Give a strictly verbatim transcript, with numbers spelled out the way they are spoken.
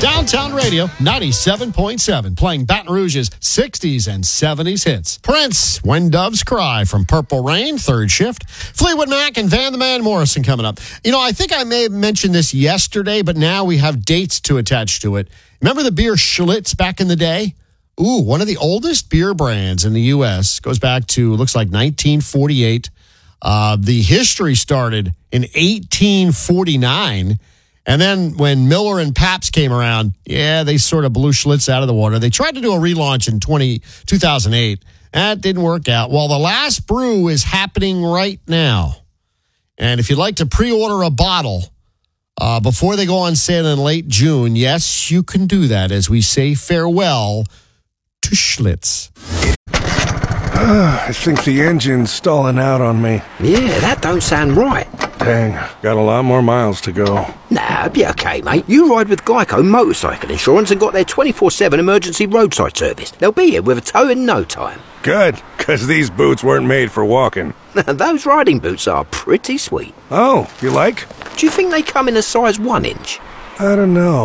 Downtown Radio ninety-seven point seven, playing Baton Rouge's sixties and seventies hits. Prince, When Doves Cry from Purple Rain, third shift. Fleetwood Mac and Van the Man Morrison coming up. You know, I think I may have mentioned this yesterday, but now we have dates to attach to it. Remember the beer Schlitz back in the day? Ooh, one of the oldest beer brands in the U S. Goes back to, looks like nineteen forty-eight. Uh, the history started in eighteen forty-nine. And then when Miller and Pabst came around, yeah, they sort of blew Schlitz out of the water. They tried to do a relaunch in twenty, two thousand eight. That didn't work out. Well, the last brew is happening right now. And if you'd like to pre-order a bottle uh, before they go on sale in late June, yes, you can do that as we say farewell to Schlitz. I think the engine's stalling out on me. Yeah, that don't sound right. Dang, got a lot more miles to go. Nah, be okay, mate. You ride with Geico Motorcycle Insurance and got their twenty-four seven emergency roadside service. They'll be here with a tow in no time. Good, because these boots weren't made for walking. Those riding boots are pretty sweet. Oh, you like? Do you think they come in a size one inch? I don't know.